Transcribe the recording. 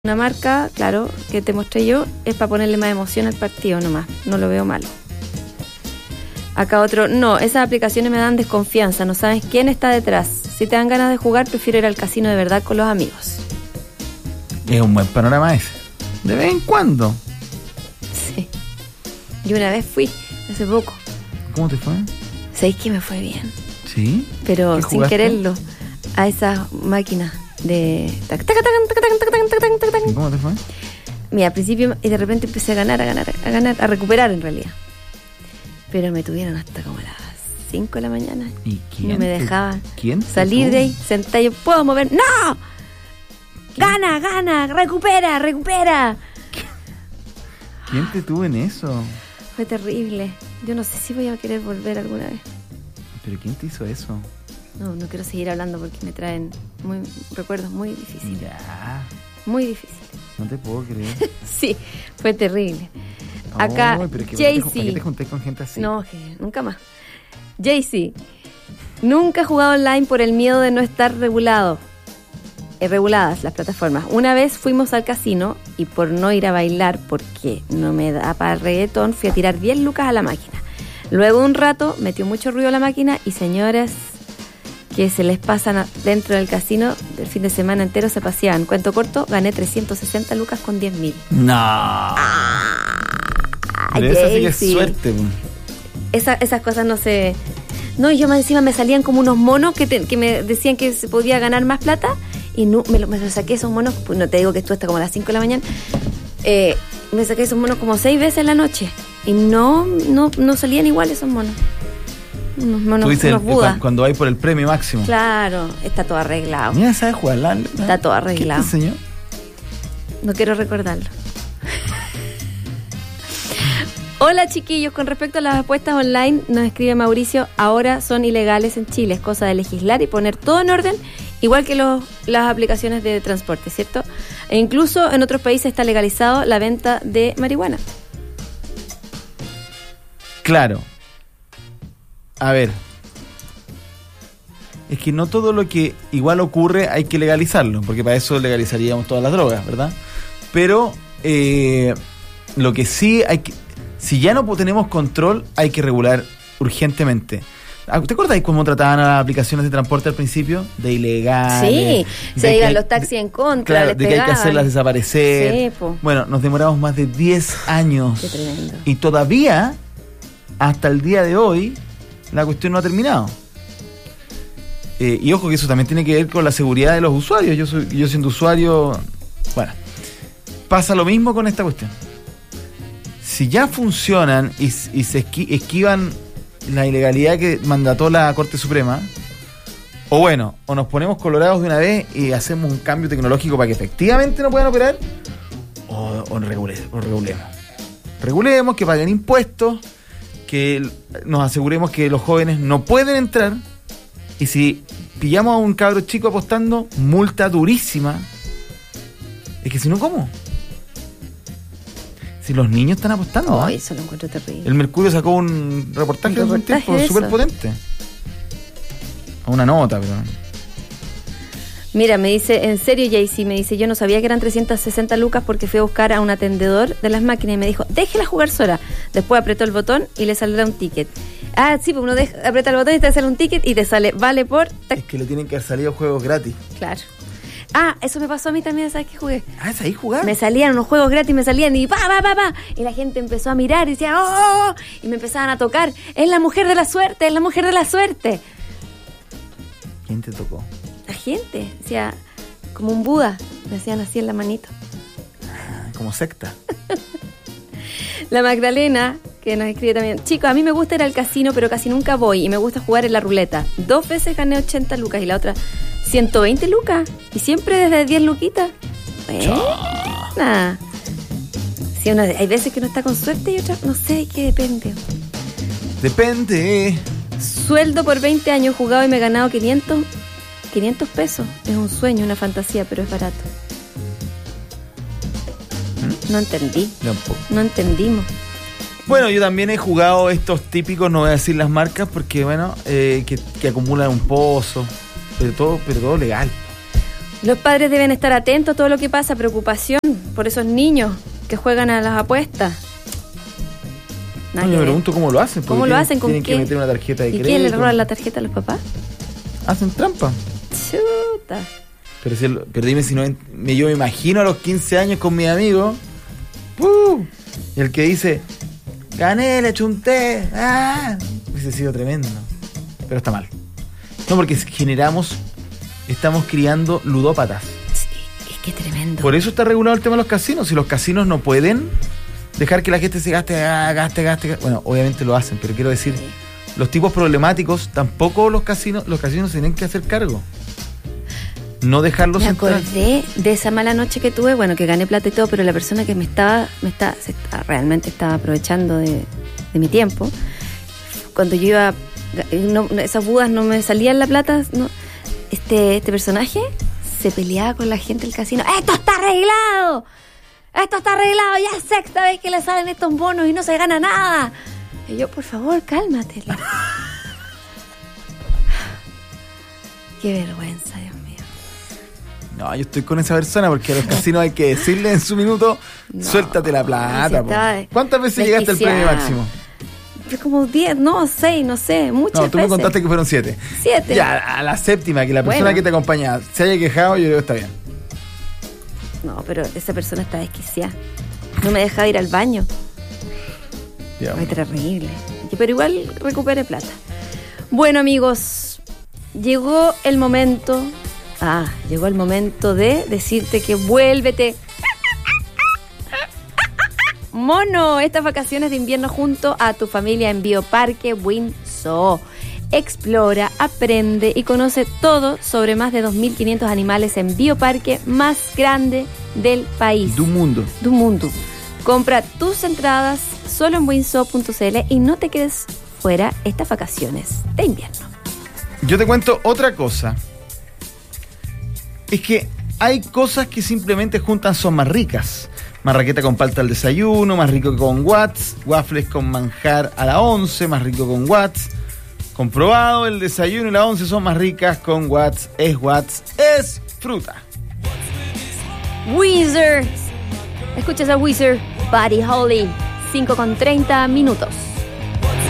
Una marca, claro, que te mostré yo, es para ponerle más emoción al partido nomás. No lo veo malo. Acá otro, no, esas aplicaciones me dan desconfianza, no sabes quién está detrás. Si te dan ganas de jugar, prefiero ir al casino de verdad con los amigos. Es un buen panorama ese. De vez en cuando. Sí. Yo una vez fui, hace poco. ¿Cómo te fue? ¿Sabéis que me fue bien? ¿Sí? Pero sin quererlo, a esas máquinas de... ¿Y cómo te fue? Mira, al principio y de repente empecé a ganar, a recuperar en realidad. Pero me tuvieron hasta como las 5 de la mañana. ¿Y quién? No me dejaban salir de ahí, sentada, yo puedo mover. ¡No! ¡Gana! ¡Recupera! ¿Quién te tuvo en eso? Fue terrible. Yo no sé si voy a querer volver alguna vez. ¿Pero quién te hizo eso? No quiero seguir hablando porque me traen recuerdos muy difíciles. Ya. Muy difíciles. No te puedo creer. Sí, fue terrible. Acá, Jaycee. ¿Para qué te junté con gente así? No, nunca más. Jaycee. Nunca he jugado online por el miedo de no estar reguladas las plataformas. Una vez fuimos al casino y por no ir a bailar porque no me da para reggaetón, fui a tirar 10 lucas a la máquina. Luego de un rato metió mucho ruido la máquina y señoras que se les pasan dentro del casino del fin de semana entero se paseaban. Cuento corto, gané 360 lucas con 10.000. No. Pero esa sí que es suerte. Esas cosas no se... No, y yo más encima me salían como unos monos que me decían que se podía ganar más plata y no, me lo saqué esos monos, pues no te digo que estuve hasta como a las 5 de la mañana, me saqué esos monos como 6 veces en la noche y no salían igual esos monos. Unos monos, tú dices unos budas. Cuando hay por el premio máximo. Claro, está todo arreglado. Mira, ¿sabes jugar? Está todo arreglado. ¿Qué te enseñó? No quiero recordarlo. Hola chiquillos, con respecto a las apuestas online, nos escribe Mauricio, ahora son ilegales en Chile, es cosa de legislar y poner todo en orden, igual que las aplicaciones de transporte, ¿cierto? E incluso en otros países está legalizado la venta de marihuana. Claro. A ver, es que no todo lo que igual ocurre hay que legalizarlo, porque para eso legalizaríamos todas las drogas, ¿verdad? Pero lo que sí hay que... Si ya no tenemos control, hay que regular urgentemente. ¿Te acuerdas cómo trataban a las aplicaciones de transporte al principio? De ilegales. Sí, se iban los taxis en contra, claro, les de que hay que hacerlas desaparecer. Sí, po. Bueno, nos demoramos más de 10 años. Qué tremendo. Y todavía, hasta el día de hoy, la cuestión no ha terminado. Y ojo que eso también tiene que ver con la seguridad de los usuarios. Yo siendo usuario, bueno, pasa lo mismo con esta cuestión. Si ya funcionan y se esquivan la ilegalidad que mandató la Corte Suprema, o nos ponemos colorados de una vez y hacemos un cambio tecnológico para que efectivamente no puedan operar, o regulemos. Regulemos, que paguen impuestos, que nos aseguremos que los jóvenes no pueden entrar, y si pillamos a un cabro chico apostando, multa durísima. Es que si no, ¿cómo? Si los niños están apostando. Eso lo encuentro terrible. El Mercurio sacó un reportaje de un tiempo súper potente. Una nota, pero... Mira, me dice, en serio, Jaycee, me dice, yo no sabía que eran 360 lucas porque fui a buscar a un atendedor de las máquinas y me dijo, déjela jugar sola. Después apretó el botón y le saldrá un ticket. Ah, sí, pues uno aprieta el botón y te sale un ticket y te sale, vale por... Es que le tienen que haber salido juegos gratis. Claro. Ah, eso me pasó a mí también, ¿sabes qué jugué? Ah, ¿es ahí jugar? Me salían unos juegos gratis, me salían y pa. Y la gente empezó a mirar y decía, ¡oh! Y me empezaban a tocar. Es la mujer de la suerte, es la mujer de la suerte. ¿Quién te tocó? La gente, decía, como un Buda, me hacían así en la manito. Como secta. La Magdalena, que nos escribe también, chicos, a mí me gusta ir al casino, pero casi nunca voy y me gusta jugar en la ruleta. 2 veces gané 80 lucas y la otra 120 lucas. Y siempre desde 10 luquitas. Nada. Sí, hay veces que uno está con suerte y otras, no sé, que depende. Depende. Sueldo por 20 años jugado y me he ganado 500 pesos. Es un sueño, una fantasía, pero es barato. No entendí. Tampoco. No entendimos. Bueno, yo también he jugado estos típicos, no voy a decir las marcas, porque que acumulan un pozo, pero todo legal. Los padres deben estar atentos a todo lo que pasa, preocupación por esos niños que juegan a las apuestas. No, yo me pregunto cómo lo hacen. ¿Cómo lo hacen? ¿Con tienen qué? Que meter una tarjeta de ¿Y crédito. quién le roba la tarjeta a los papás? Hacen trampa. Chuta. Pero dime si no... Yo me imagino a los 15 años con mis amigos. Y el que dice... Gané, le chunté. Hubiese sido tremendo. Pero está mal. No, porque estamos criando ludópatas. Sí, es que tremendo. Por eso está regulado el tema de los casinos. Si los casinos no pueden dejar que la gente se gaste. Bueno, obviamente lo hacen, pero quiero decir, los tipos problemáticos, tampoco los casinos se tienen que hacer cargo. No dejarlos entrar. Me acordé de esa mala noche que tuve, bueno, que gané plata y todo, pero la persona que realmente estaba aprovechando de mi tiempo. Cuando yo iba, esas budas no me salían la plata, no, este personaje se peleaba con la gente del casino. ¡Esto está arreglado! Ya es sexta vez que le salen estos bonos y no se gana nada. Y yo, por favor, cálmate. Qué vergüenza, Dios mío. No, yo estoy con esa persona porque a los casinos hay que decirle en su minuto, suéltate la plata. Si ¿cuántas veces llegaste al premio máximo? Yo como 10, 6, no sé, muchas veces. No, tú me contaste que fueron 7. 7. Ya, a la séptima, que la persona que te acompaña se haya quejado, yo creo que está bien. No, pero esa persona está desquiciada. No me deja ir al baño. Fue terrible. Pero igual recuperé plata. Bueno, amigos, llegó el momento de decirte que vuélvete mono estas vacaciones de invierno junto a tu familia en Bioparque Windsor. Explora, aprende y conoce todo sobre más de 2.500 animales en Bioparque más grande del país. Du mundo. Compra tus entradas solo en windsor.cl y no te quedes fuera estas vacaciones de invierno. Yo te cuento otra cosa. Es que hay cosas que simplemente juntas son más ricas. Marraqueta con palta al desayuno, más rico con Watts. Waffles con manjar a la 11, más rico con Watts. Comprobado, el desayuno y la 11 son más ricas con Watts, es fruta. Wizard. Escuchas a Wizard, Buddy Holly, 5:30 minutos.